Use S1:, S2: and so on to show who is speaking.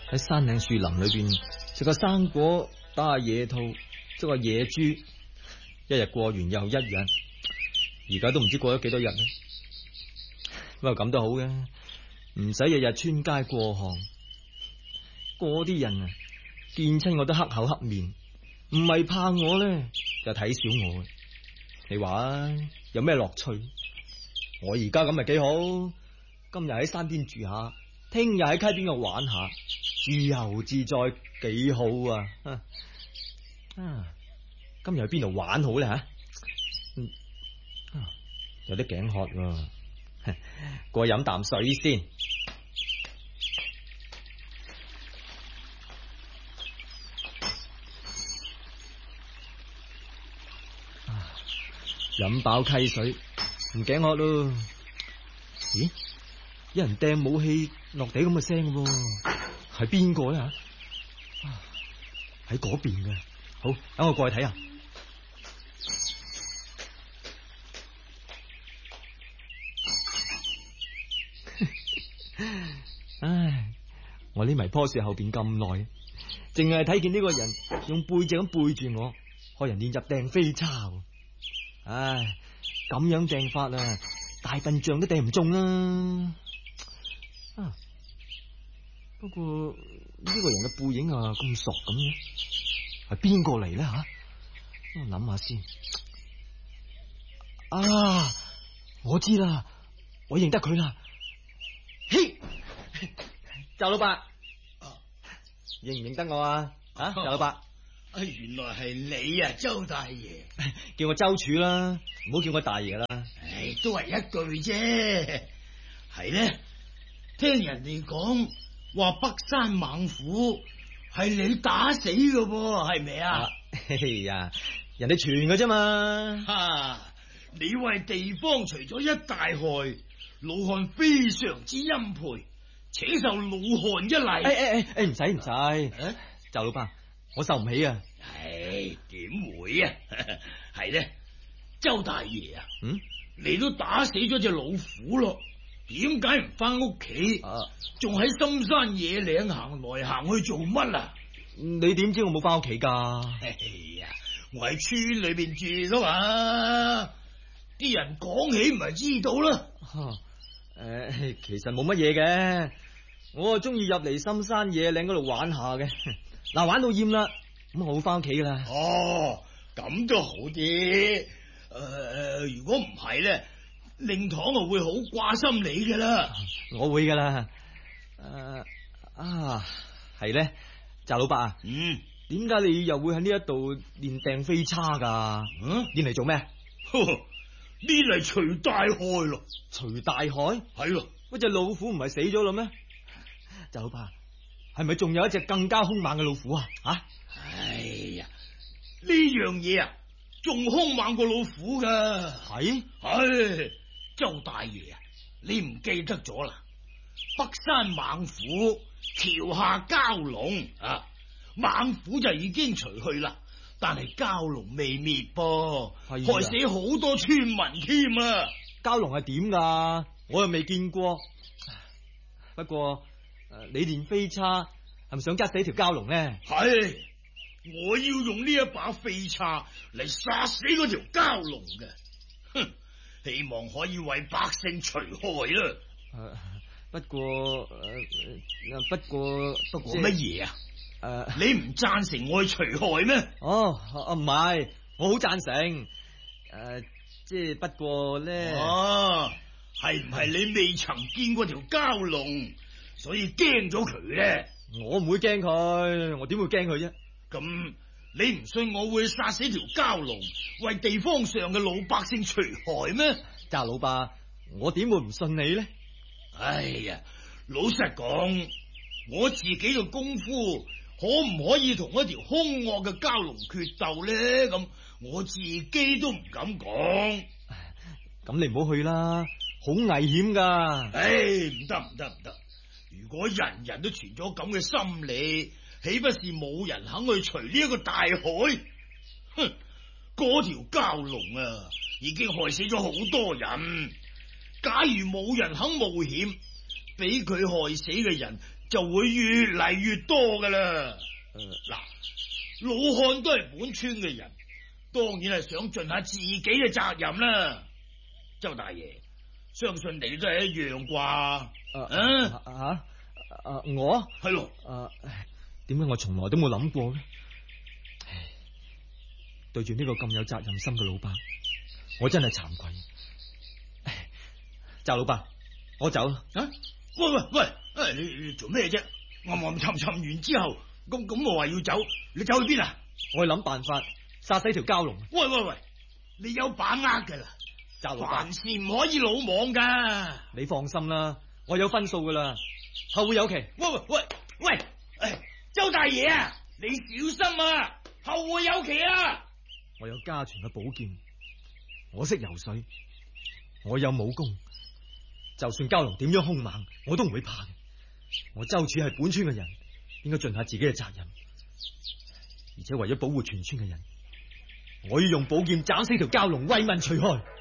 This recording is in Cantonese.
S1: 喺山嶺樹林裏邊食下生果，打下野兔，捉下野豬，一日過完又一日，而家都唔知過咗幾多日啦。不過咁都好嘅，唔使日日穿街過巷。嗰啲人啊，見親我都黑口黑面，唔係怕我咧，就睇小我。你話啊，有咩樂趣？我而家咁咪幾好，今日喺山邊住下，聽日喺溪邊度玩下，自由自在，幾好啊！今日去邊度玩好咧吓？有啲頸渴喎，過去飲啖水先。飲飽溪水，唔頸渴咯。咦？有人掟武器落地咁嘅聲喎，係邊個咧吓？喺嗰邊嘅，好，等我過去睇下。唉，我匿埋棵樹後邊咁耐，淨係睇見呢個人用背脊咁背住我，學人練習掟飛叉。唉，咁樣掟法啊，大笨象都掟唔中啦。不過呢個人嘅背影啊咁熟咁嘅，係邊個嚟咧吓？我諗下先。我知啦，我認得佢啦。嘿，周老伯，認唔認得我啊？周老伯。
S2: 原來係你啊，周大爺。
S1: 叫我周處啦，唔好叫我大爺啦。
S2: 都係一句啫。係咧，聽人哋講話北山猛虎係你打死㗎噃，係咪啊？
S1: 嘿呀，人哋傳㗎啫嘛。
S2: 你為地方除咗一大害，老漢非常之欽佩，請受老漢一禮。
S1: 唔使，周老伯。我受唔起啊！
S2: 點會啊？係咧，周大爺啊，你都打死咗隻老虎咯，點解唔翻屋企？仲喺深山野嶺行來行去做乜啊？
S1: 你點知我冇翻屋企噶？
S2: 我喺村裏邊住噶嘛，啲人講起唔係知道啦。
S1: 其實冇乜嘢嘅，我啊中意入嚟深山野嶺嗰度玩下嘅。嗱，玩到厭啦，咁我會翻屋企噶啦。
S2: 咁都好啲。如果唔係咧，令堂啊會好掛心你噶啦。
S1: 我會噶啦。係咧，周老伯啊，點解你又會喺呢一度練掟飛叉噶？練嚟做咩？
S2: 練嚟除大害咯。
S1: 除大害？
S2: 係咯。
S1: 嗰隻老虎唔係死咗啦咩？周老伯，係咪仲有一隻更加兇猛嘅老虎啊？
S2: 呢樣嘢啊，仲兇猛過老虎噶。係。周大爺啊，你唔記得咗啦？北山猛虎，橋下蛟龍啊，猛虎就已經除去啦，但係蛟龍未滅噃，害死好多村民添啊！
S1: 蛟龍係點噶？我又未見過。不過你練飛叉係咪想吉死條蛟龍咧？
S2: 係，我要用呢一把飛叉嚟殺死嗰條蛟龍嘅。哼，希望可以為百姓除害啦。
S1: 不過
S2: 乜嘢啊？你唔贊成我去除害咩？
S1: 唔係，我好贊成。即係不過咧，
S2: 係唔係你未曾見過條蛟龍，所以驚咗佢咧？
S1: 我唔會驚佢，我點會驚佢啫？
S2: 咁你唔信我會殺死條蛟龍，為地方上嘅老百姓除害咩？
S1: 周老伯，我點會唔信你咧？
S2: 哎呀，老實講，我自己嘅功夫可唔可以同一條兇惡嘅蛟龍決鬥咧？咁我自己都唔敢講。
S1: 咁你唔好去啦，好危險噶。
S2: 唔得！如果人人都存咗咁嘅心理，豈不是冇人肯去除呢一個大害？哼，嗰條蛟龍啊，已經害死咗好多人。假如冇人肯冒險， 俾佢害死嘅人就會越嚟越多噶啦。嗱，老漢都係本村嘅人，當然係想盡下自己嘅責任啦。周大爺，相信你都係一樣啩？
S1: 我
S2: 係咯。
S1: 點解我從來都冇諗過呢？對住呢個咁有責任心嘅老伯，我真係慚愧。周老伯，我走啦。
S2: 喂，你做咩啫？暗沉完之後，咁我話要走，你走去邊啊？
S1: 我去諗辦法殺死條蛟龍。
S2: 喂，你有把握噶啦，
S1: 周老伯，
S2: 凡事唔可以魯莽噶。
S1: 你放心啦，我有分數噶啦，後會有期。
S2: 喂，周大爺啊，你小心啊，後會有期啊！
S1: 我有家傳嘅寶劍，我識游水，我有武功，就算蛟龍點樣兇猛，我都唔會怕嘅。我周處係本村嘅人，應該盡下自己嘅責任，而且為咗保護全村嘅人，我要用寶劍斬死條蛟龍，為民除害。